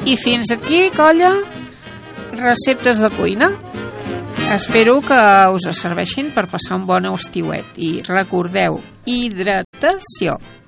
I fins aquí, colla, receptes de cuina. Espero que us serveixin per passar un bon estiuet. I recordeu, hidratació.